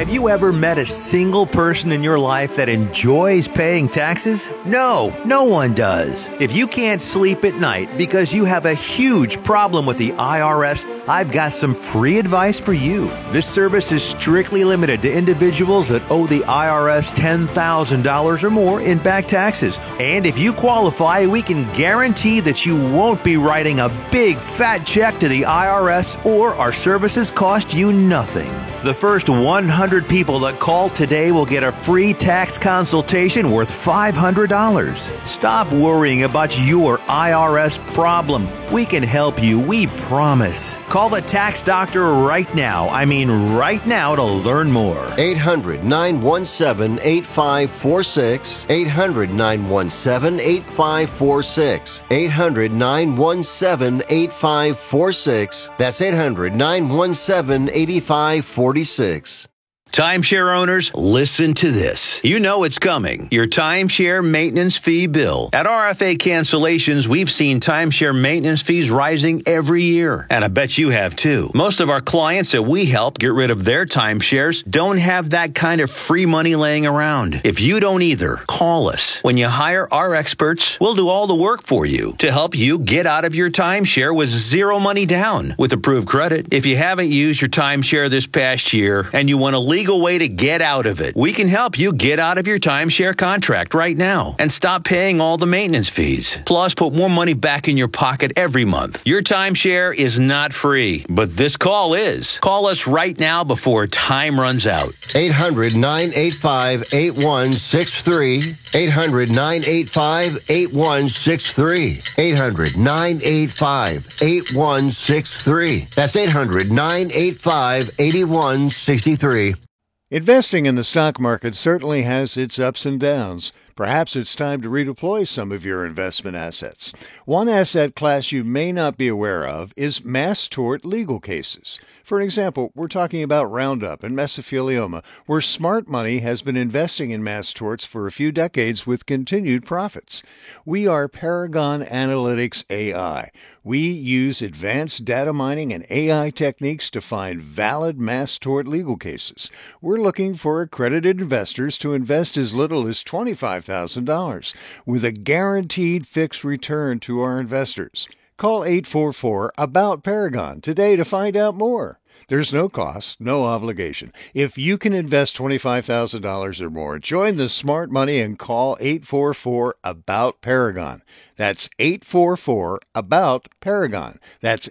Have you ever met a single person in your life that enjoys paying taxes? No, no one does. If you can't sleep at night because you have a huge problem with the IRS, I've got some free advice for you. This service is strictly limited to individuals that owe the IRS $10,000 or more in back taxes. And if you qualify, we can guarantee that you won't be writing a big fat check to the IRS, or our services cost you nothing. The first 100 people that call today will get a free tax consultation worth $500. Stop worrying about your IRS problem. We can help you, we promise. Call the tax doctor right now. I mean right now, to learn more. 800-917-8546. 800-917-8546. 800-917-8546. That's 800-917-8546. Timeshare owners, listen to this. You know it's coming. Your timeshare maintenance fee bill. At RFA Cancellations, we've seen timeshare maintenance fees rising every year. And I bet you have too. Most of our clients that we help get rid of their timeshares don't have that kind of free money laying around. If you don't either, call us. When you hire our experts, we'll do all the work for you to help you get out of your timeshare with zero money down with approved credit. If you haven't used your timeshare this past year and you want to legal way to get out of it, we can help you get out of your timeshare contract right now and stop paying all the maintenance fees. Plus, put more money back in your pocket every month. Your timeshare is not free, but this call is. Call us right now before time runs out. 800-985-8163. 800-985-8163. 800-985-8163. That's 800-985-8163. Investing in the stock market certainly has its ups and downs. Perhaps it's time to redeploy some of your investment assets. One asset class you may not be aware of is mass tort legal cases. For example, we're talking about Roundup and mesothelioma, where smart money has been investing in mass torts for a few decades with continued profits. We are Paragon Analytics AI. We use advanced data mining and AI techniques to find valid mass tort legal cases. We're looking for accredited investors to invest as little as $25,000 with a guaranteed fixed return to our investors. Call 844-ABOUT-PARAGON today to find out more. There's no cost, no obligation. If you can invest $25,000 or more, join the smart money and call 844-ABOUT-PARAGON. That's 844-ABOUT-PARAGON. That's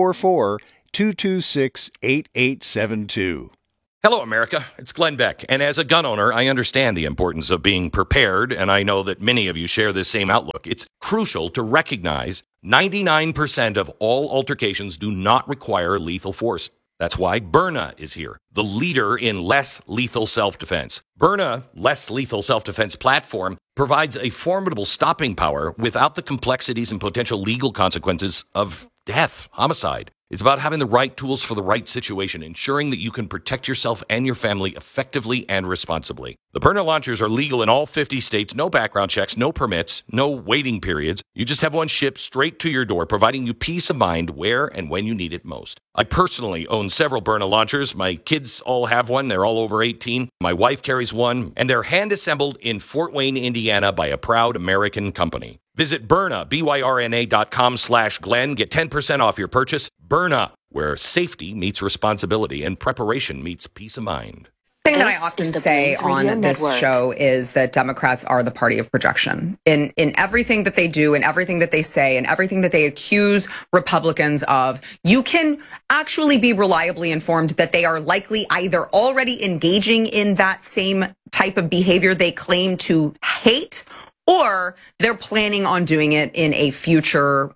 844-226-8872. Hello, America. It's Glenn Beck. And as a gun owner, I understand the importance of being prepared, and I know that many of you share this same outlook. It's crucial to recognize 99% of all altercations do not require lethal force. That's why Byrna is here, the leader in less lethal self-defense. Byrna Less Lethal Self-Defense platform provides a formidable stopping power without the complexities and potential legal consequences of death, homicide. It's about having the right tools for the right situation, ensuring that you can protect yourself and your family effectively and responsibly. The Byrna launchers are legal in all 50 states, no background checks, no permits, no waiting periods. You just have one shipped straight to your door, providing you peace of mind where and when you need it most. I personally own several Byrna launchers. My kids all have one. They're all over 18. My wife carries one, and they're hand-assembled in Fort Wayne, Indiana by a proud American company. Visit Byrna, BYRNA.com/Glenn. Get 10% off your purchase. Byrna, where safety meets responsibility and preparation meets peace of mind. The thing that I often say on this show is that Democrats are the party of projection. In everything that they do, and everything that they say, and everything that they accuse Republicans of, you can actually be reliably informed that they are likely either already engaging in that same type of behavior they claim to hate, or they're planning on doing it in a future,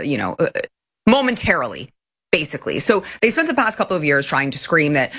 momentarily, basically. So they spent the past couple of years trying to scream that,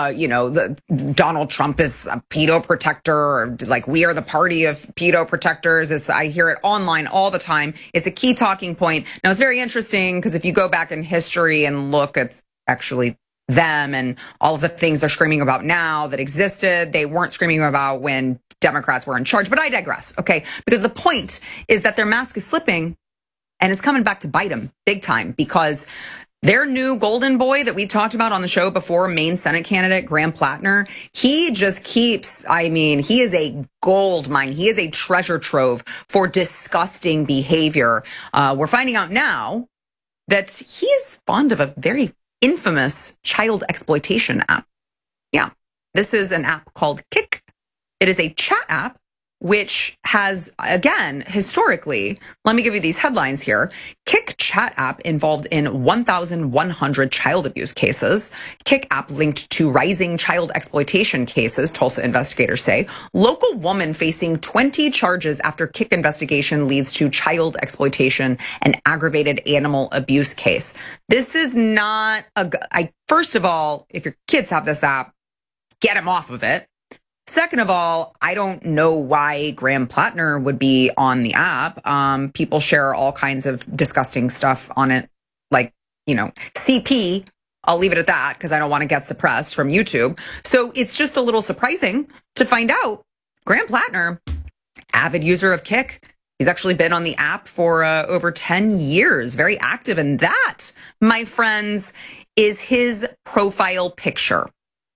Donald Trump is a pedo protector, or like we are the party of pedo protectors. I hear it online all the time. It's a key talking point. Now, it's very interesting because if you go back in history and look at actually them and all of the things they're screaming about now that existed, they weren't screaming about when Democrats were in charge. But I digress, okay? Because the point is that their mask is slipping and it's coming back to bite them big time, because Their new golden boy that we talked about on the show before, Maine Senate candidate Graham Plattner, he just keeps, he is a gold mine. He is a treasure trove for disgusting behavior. We're finding out now that he is fond of a very infamous child exploitation app. Yeah, this is an app called Kik. It is a chat app which has, again, historically, let me give you these headlines here. Kik chat app involved in 1,100 child abuse cases. Kik app linked to rising child exploitation cases, Tulsa investigators say. Local woman facing 20 charges after Kik investigation leads to child exploitation and aggravated animal abuse case. This is not first of all, if your kids have this app, get them off of it. Second of all, I don't know why Graham Plattner would be on the app. People share all kinds of disgusting stuff on it, like, CP. I'll leave it at that because I don't want to get suppressed from YouTube. So it's just a little surprising to find out Graham Plattner, avid user of Kik. He's actually been on the app for over 10 years, very active. And that, my friends, is his profile picture.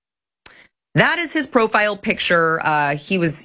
That is his profile picture. He was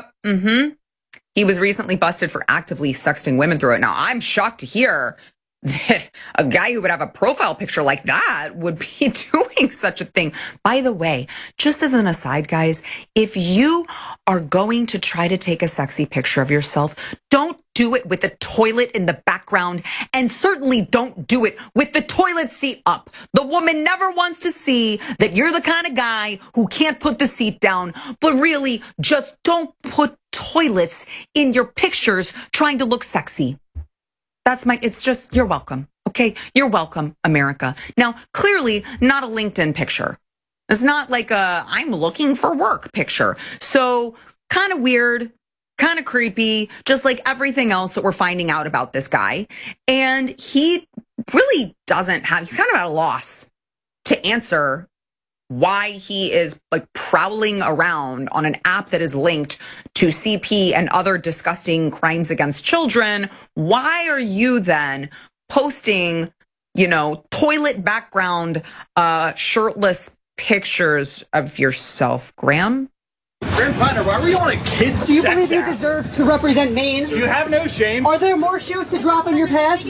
recently busted for actively sexting women through it. Now, I'm shocked to hear that a guy who would have a profile picture like that would be doing such a thing. By the way, just as an aside, guys, if you are going to try to take a sexy picture of yourself, don't do it with the toilet in the background, and certainly don't do it with the toilet seat up. The woman never wants to see that you're the kind of guy who can't put the seat down, but really just don't put toilets in your pictures trying to look sexy. It's just, you're welcome. Okay. You're welcome, America. Now, clearly not a LinkedIn picture. It's not like a I'm looking for work picture. So kind of weird, kind of creepy, just like everything else that we're finding out about this guy. And he really he's kind of at a loss to answer why he is like prowling around on an app that is linked to CP and other disgusting crimes against children. Why are you then posting, toilet background, shirtless pictures of yourself, Graham? Graham Plattner, why were you on a kid's Do you believe you deserve to represent Maine? You have no shame. Are there more shoes to drop in your past?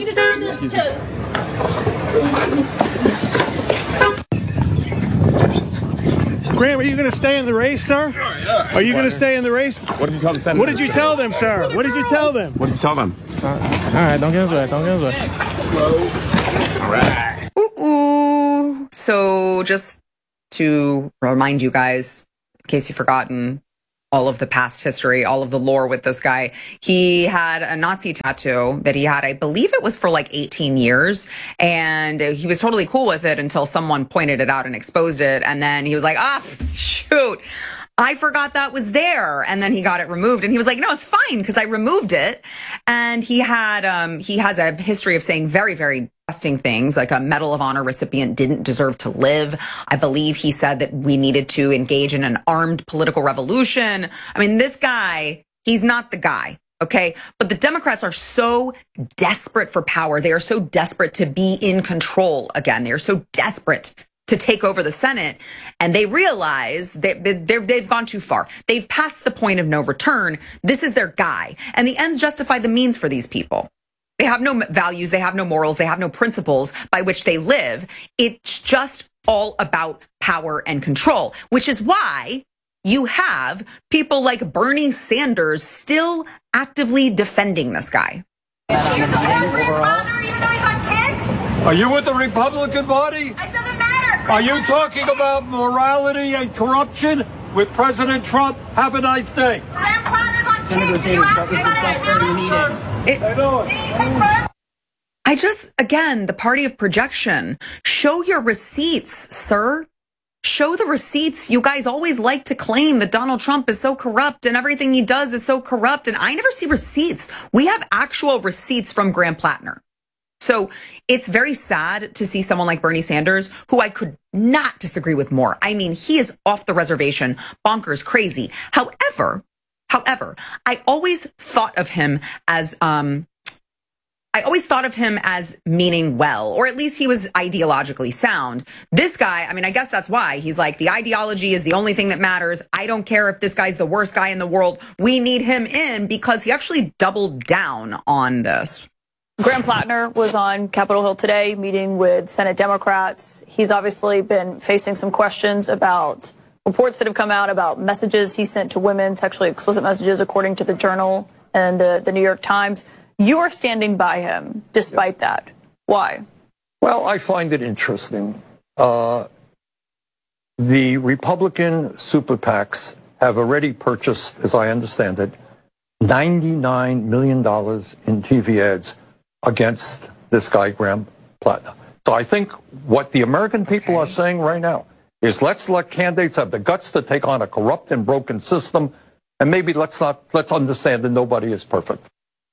Graham, are you going to stay in the race, sir? Are you going to stay in the race? What did you tell them? What did you tell them, sir? What did you tell them? What did you tell them? All right, don't get into it. Don't get into it. All right. Ooh. So just to remind you guys, in case you've forgotten, all of the past history, all of the lore with this guy. He had a Nazi tattoo that he had, I believe it was for like 18 years. And he was totally cool with it until someone pointed it out and exposed it. And then he was like, shoot, I forgot that was there. And then he got it removed. And he was like, no, it's fine because I removed it. And he has a history of saying very, very disgusting things, like a Medal of Honor recipient didn't deserve to live. I believe he said that we needed to engage in an armed political revolution. I mean, this guy, he's not the guy. Okay. But the Democrats are so desperate for power. They are so desperate to be in control again. They are so desperate to take over the Senate. And they realize that they've gone too far. They've passed the point of no return. This is their guy. And the ends justify the means for these people. They have no values. They have no morals. They have no principles by which they live. It's just all about power and control, which is why you have people like Bernie Sanders still actively defending this guy. Are you with the Republican Party? It doesn't matter. Are you talking about morality and corruption with President Trump? Have a nice day. Senator Sanders, that was discussed during the meeting. Again, the party of projection. Show your receipts, sir. Show the receipts. You guys always like to claim that Donald Trump is so corrupt and everything he does is so corrupt. And I never see receipts. We have actual receipts from Graham Plattner. So it's very sad to see someone like Bernie Sanders, who I could not disagree with more. I mean, he is off the reservation, bonkers, crazy. However, I always thought of him as I always thought of him as meaning well, or at least he was ideologically sound. This guy, I mean, I guess that's why he's like, the ideology is the only thing that matters. I don't care if this guy's the worst guy in the world. We need him in, because he actually doubled down on this. Graham Plattner was on Capitol Hill today meeting with Senate Democrats. He's obviously been facing some questions about reports that have come out about messages he sent to women, sexually explicit messages, according to the Journal and the New York Times. You are standing by him despite that. Why? Well, I find it interesting. The Republican super PACs have already purchased, as I understand it, $99 million in TV ads against this guy, Graham Plattner. So I think what the American people are saying right now is, let's let candidates have the guts to take on a corrupt and broken system, and maybe let's understand that nobody is perfect.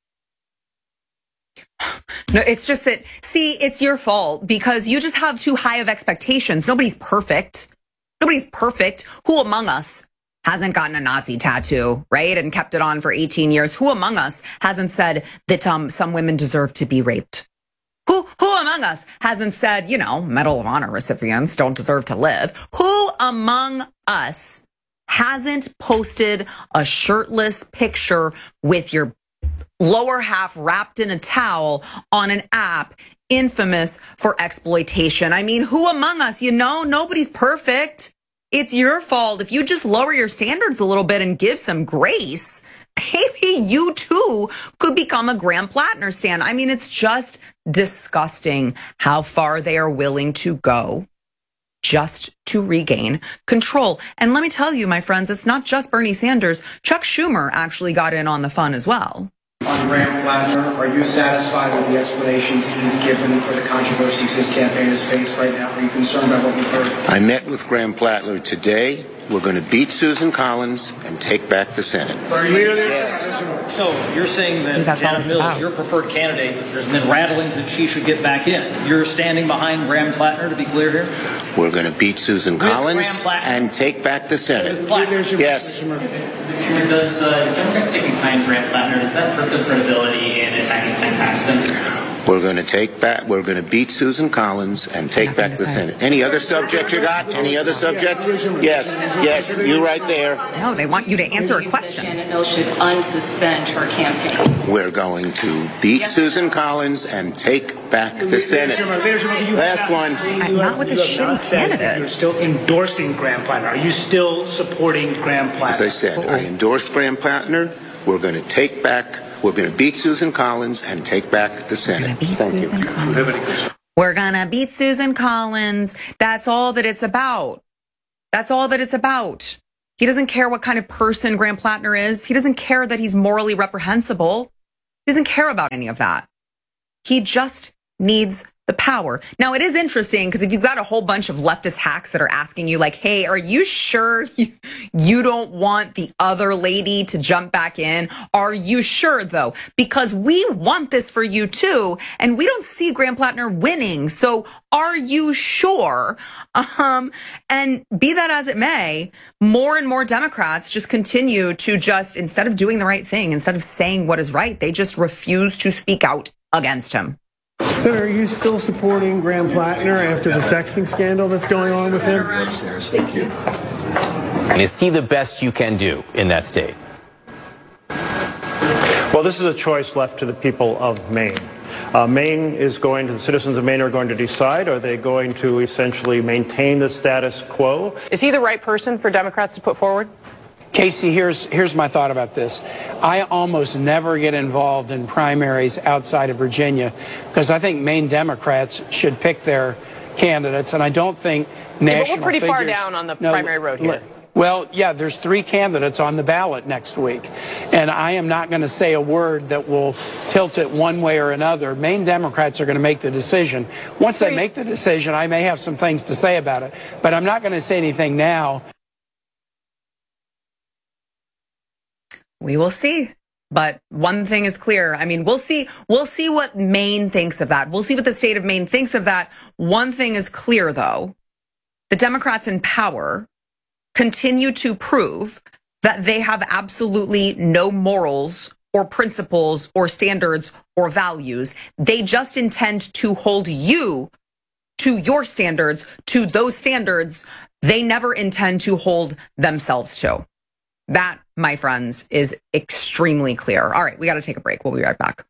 No, it's just that, see, it's your fault because you just have too high of expectations. Nobody's perfect. Nobody's perfect. Who among us hasn't gotten a Nazi tattoo, right? And kept it on for 18 years? Who among us hasn't said that some women deserve to be raped? Who among us hasn't said, Medal of Honor recipients don't deserve to live? Who among us hasn't posted a shirtless picture with your lower half wrapped in a towel on an app infamous for exploitation? I mean, who among us, nobody's perfect. It's your fault. If you just lower your standards a little bit and give some grace, maybe you too could become a Graham Plattner stan. I mean, it's just disgusting how far they are willing to go just to regain control. And let me tell you, my friends, it's not just Bernie Sanders. Chuck Schumer actually got in on the fun as well. On Graham Plattner, are you satisfied with the explanations he's given for the controversies his campaign has faced right now? Are you concerned about what we've heard? I met with Graham Plattner today. We're going to beat Susan Collins and take back the Senate. Yes. So you're saying that Janet Mills, your preferred candidate, there's been rattlings that she should get back in. You're standing behind Graham Plattner, to be clear here? We're going to beat Susan Collins and take back the Senate. Yes. Does Democrats sticking behind Graham Plattner, does that hurt the credibility in attacking Ken Paxton? We're going to beat Susan Collins and take back the Senate. Any other subject you got? Any other subject? Yes, you right there. No, they want you to answer a question. Janet Mills should unsuspend her campaign. We're going to beat Susan Collins and take back the Senate. Last one. I'm not with a shitty candidate. You're still endorsing Graham Plattner. Are you still supporting Graham Plattner? As I said, I endorsed Graham Plattner. We're going to beat Susan Collins and take back the Senate. We're going to beat Susan Collins. That's all that it's about. That's all that it's about. He doesn't care what kind of person Graham Plattner is. He doesn't care that he's morally reprehensible. He doesn't care about any of that. He just needs the power. Now, it is interesting because if you've got a whole bunch of leftist hacks that are asking you like, hey, are you sure you don't want the other lady to jump back in? Are you sure, though? Because we want this for you, too. And we don't see Graham Plattner winning. So are you sure? And be that as it may, more and more Democrats just continue to instead of doing the right thing, instead of saying what is right, they just refuse to speak out against him. Senator, are you still supporting Graham Plattner after the sexting scandal that's going on with him? Thank you. And is he the best you can do in that state? Well, this is a choice left to the people of Maine. The citizens of Maine are going to decide. Are they going to essentially maintain the status quo? Is he the right person for Democrats to put forward? Casey, here's my thought about this. I almost never get involved in primaries outside of Virginia because I think Maine Democrats should pick their candidates, and I don't think national but we're pretty figures, far down on the primary road here. Well, yeah, there's 3 candidates on the ballot next week, and I am not going to say a word that will tilt it one way or another. Maine Democrats are going to make the decision. Once they make the decision, I may have some things to say about it, but I'm not going to say anything now. We will see. But one thing is clear. I mean, we'll see what Maine thinks of that. We'll see what the state of Maine thinks of that. One thing is clear, though. The Democrats in power continue to prove that they have absolutely no morals or principles or standards or values. They just intend to hold you to your standards, to those standards they never intend to hold themselves to. That, my friends, is extremely clear. All right, we got to take a break. We'll be right back.